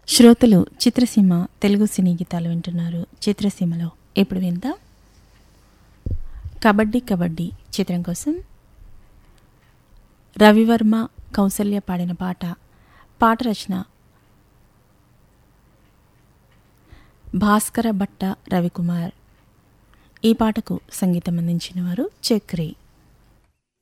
శ్రోతలు చిత్రసీమ తెలుగు సినీ గీతాలు వింటున్నారు. చిత్రసీమలో ఇప్పుడు విందాం కబడ్డీ కబడ్డీ చిత్రం కోసం రవివర్మ కౌసల్య పాడిన పాట రచన భాస్కర భట్ట రవికుమార్. ఈ పాటకు సంగీతం అందించిన వారు చక్రి.